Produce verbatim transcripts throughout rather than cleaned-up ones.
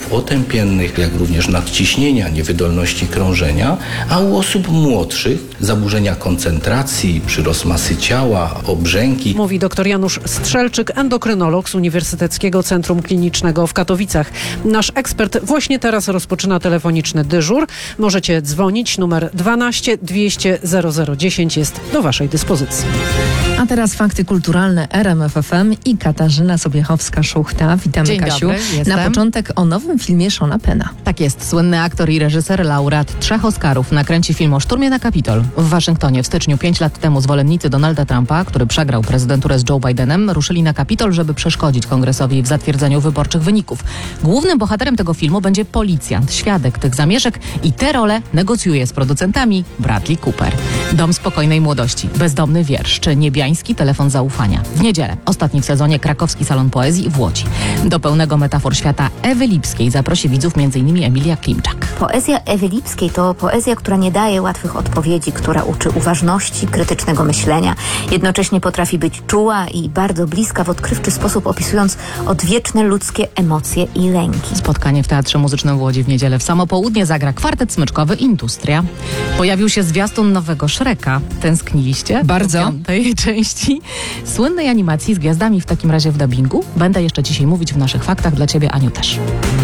otępiennych, jak również nadciśnienia, niewydolności krążenia, a u osób młodszych zaburzenia koncentracji, przyrost masy ciała, obrzęki. Mówi dr Janusz Strzelczyk, endokrynolog z Uniwersyteckiego Centrum Klinicznego w Katowicach. Nasz ekspert właśnie teraz rozpoczyna telefoniczny dyżur. Możecie dzwonić, numer dwanaście dwieście zero zero dziesięć jest do waszej dyspozycji. A teraz fakty kulturalne R M F F M i Katarzyna Sobiechowska-Szuchta. Witamy, Dzień Kasiu. dobry, jestem. Na początek o nowym filmie Seana Penna. Tak jest. Słynny aktor i reżyser, laureat trzech Oscarów, nakręci film o szturmie na Kapitol w Waszyngtonie. W styczniu, pięć lat temu, zwolennicy Donalda Trumpa, który przegrał prezydenturę z Joe Bidenem, ruszyli na Kapitol, żeby przeszkodzić kongresowi w zatwierdzeniu wyborczych wyników. Głównym bohaterem tego filmu będzie policjant, świadek tych zamieszek i tę rolę negocjuje z producentami Bradley Cooper. Dom spokojnej młodości, bezdomny wiersz czy niebiański telefon zaufania. W niedzielę, ostatni w sezonie, krakowski salon poezji w Łodzi. Do pełnego metafor świata Ewy Lipskiej zaprosi widzów m.in. Emilia Klimczak. Poezja Ewy Lipskiej to poezja, która nie daje łatwych odpowiedzi, która uczy uważności, krytycznego myślenia. Jednocześnie potrafi być czuła i bardzo bliska w odkrywczy sposób, opisując odwieczne ludzkie emocje i lęki. Spotkanie w Teatrze Muzycznym w Łodzi w niedzielę w samo południe zagra kwartet smyczkowy Industria. Pojawił się zwiastun nowego Shreka. Tęskniliście? Bardzo. Do piątej części słynnej animacji z gwiazdami w takim razie w dubbingu. Będę jeszcze dzisiaj mówić w naszych faktach. Dla ciebie, Aniu, też.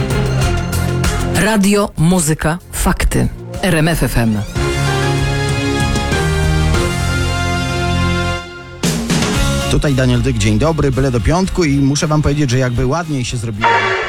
Radio, muzyka, fakty. R M F F M. Tutaj Daniel Dyk, dzień dobry, byle do piątku i muszę wam powiedzieć, że jakby ładniej się zrobiło.